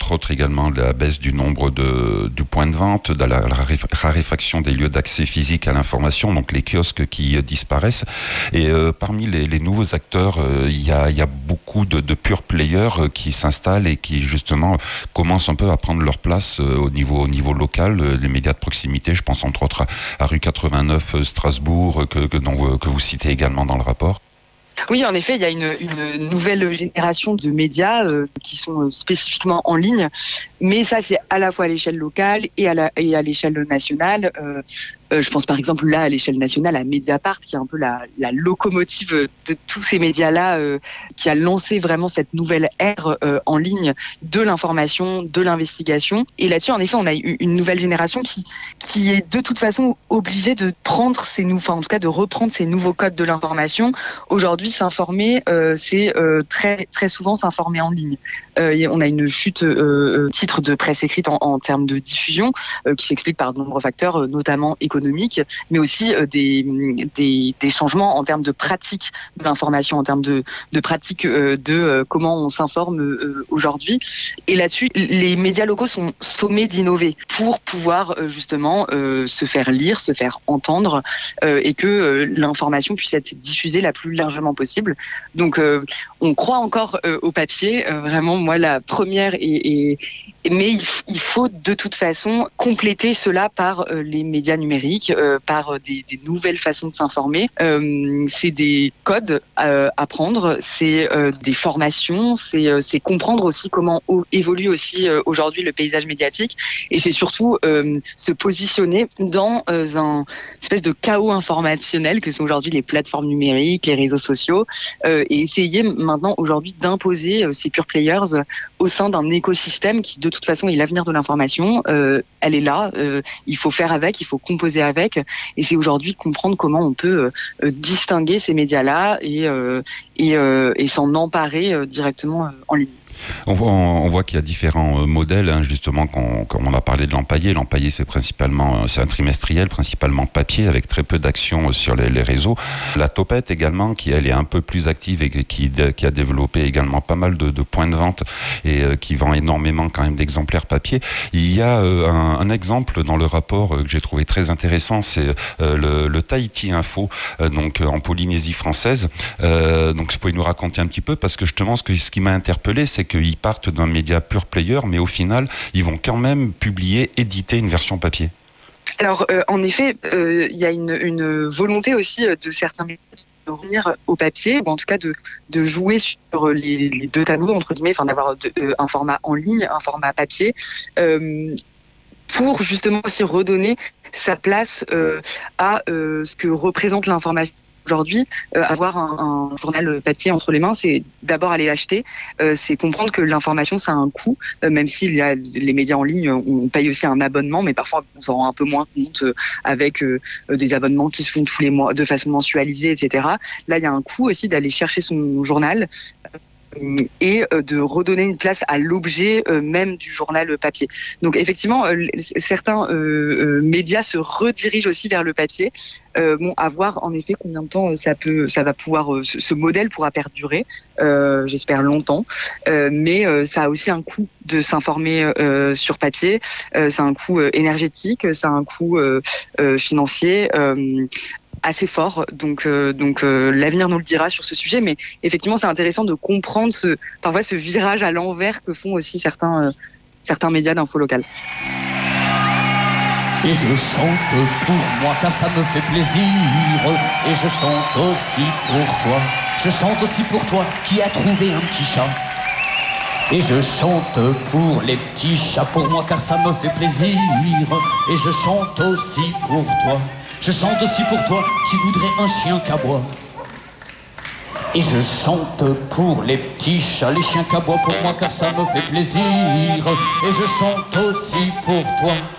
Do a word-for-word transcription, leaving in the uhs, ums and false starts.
entre autres également de la baisse du nombre de, du point de vente, de la, la raréfaction des lieux d'accès physique à l'information, donc les kiosques qui euh, disparaissent. Et euh, parmi les, les nouveaux acteurs, euh, il y a, il y a beaucoup de, de pure players euh, qui s'installent et qui justement commencent un peu à prendre leur place euh, au niveau, au niveau local, euh, les médias de proximité. Je pense entre autres à, à Rue quatre-vingt-neuf, euh, Strasbourg, que, que, dont, que vous citez également dans le rapport. Oui, en effet, il y a une, une nouvelle génération de médias euh, qui sont euh, spécifiquement en ligne, mais ça, c'est à la fois à l'échelle locale et à, la, et à l'échelle nationale. Euh, euh, je pense par exemple là, à l'échelle nationale, à Mediapart, qui est un peu la, la locomotive de tous ces médias-là, euh, qui a lancé vraiment cette nouvelle ère euh, en ligne de l'information, de l'investigation. Et là-dessus, en effet, on a eu une nouvelle génération qui, qui est de toute façon obligée de prendre ces nouveaux, enfin, en tout cas de reprendre ces nouveaux codes de l'information. Aujourd'hui, s'informer, euh, c'est euh, très très souvent s'informer en ligne. Euh, on a une chute euh, titre de presse écrite en, en termes de diffusion euh, qui s'explique par de nombreux facteurs, euh, notamment économiques, mais aussi euh, des, des des changements en termes de pratique de l'information, en termes de de pratique euh, de euh, comment on s'informe euh, aujourd'hui. Et là-dessus, les médias locaux sont sommés d'innover pour pouvoir euh, justement euh, se faire lire, se faire entendre euh, et que euh, l'information puisse être diffusée la plus largement possible. Donc, euh, on croit encore euh, au papier. Euh, vraiment, moi, la première, et, et mais il, il faut de toute façon compléter cela par euh, les médias numériques, euh, par des, des nouvelles façons de s'informer. Euh, c'est des codes euh, à prendre, c'est euh, des formations, c'est, euh, c'est comprendre aussi comment o- évolue aussi euh, aujourd'hui le paysage médiatique, et c'est surtout euh, se positionner dans euh, un espèce de chaos informationnel que sont aujourd'hui les plateformes numériques, les réseaux sociaux, euh, et essayer maintenant aujourd'hui d'imposer euh, ces pure players euh, au sein d'un écosystème qui de toute façon est l'avenir de l'information. Euh, elle est là, euh, il faut faire avec, il faut composer avec, et c'est aujourd'hui comprendre comment on peut euh, distinguer ces médias-là et, euh, et, euh, et s'en emparer euh, directement euh, en ligne. On voit, on voit qu'il y a différents modèles, hein, justement, quand, quand on a parlé de l'empaillé. L'empaillé, c'est principalement, c'est un trimestriel, principalement papier, avec très peu d'actions sur les, les réseaux. La Topette également, qui elle est un peu plus active et qui, qui a développé également pas mal de, de points de vente et euh, qui vend énormément quand même d'exemplaires papier. Il y a euh, un, un exemple dans le rapport euh, que j'ai trouvé très intéressant, c'est euh, le, le Tahiti Info, euh, donc euh, en Polynésie française. Euh, donc, vous pouvez nous raconter un petit peu, parce que justement, ce, que, ce qui m'a interpellé, c'est qu'ils partent d'un média pure player, mais au final, ils vont quand même publier, éditer une version papier. Alors, euh, en effet, il euh, y a une, une volonté aussi de certains médias de revenir au papier, ou en tout cas de, de jouer sur les, les deux tableaux, entre guillemets, enfin d'avoir de, euh, un format en ligne, un format papier, euh, pour justement aussi redonner sa place euh, à euh, ce que représente l'information. Aujourd'hui, euh, avoir un, un journal papier entre les mains, c'est d'abord aller l'acheter, euh, c'est comprendre que l'information, ça a un coût, euh, même si y a les médias en ligne, on paye aussi un abonnement, mais parfois on s'en rend un peu moins compte euh, avec euh, des abonnements qui se font tous les mois de façon mensualisée, et cetera. Là, il y a un coût aussi d'aller chercher son journal et de redonner une place à l'objet même du journal papier. Donc effectivement, certains euh, médias se redirigent aussi vers le papier. Euh, bon, à voir en effet combien de temps ça peut, ça va pouvoir, ce modèle pourra perdurer. Euh, j'espère longtemps, euh, mais euh, ça a aussi un coût de s'informer euh, sur papier. Euh, c'est un coût euh, énergétique, c'est un coût euh, euh, financier. Euh, assez fort, donc euh, donc euh, l'avenir nous le dira sur ce sujet, mais effectivement c'est intéressant de comprendre ce parfois ce virage à l'envers que font aussi certains euh, certains médias d'info locale. Et je chante pour moi car ça me fait plaisir, et je chante aussi pour toi, je chante aussi pour toi qui as trouvé un petit chat. Et je chante pour les petits chats, pour moi car ça me fait plaisir, et je chante aussi pour toi. Je chante aussi pour toi qui voudrais un chien qu'aboie. Et je chante pour les petits chats, les chiens qu'aboient pour moi car ça me fait plaisir. Et je chante aussi pour toi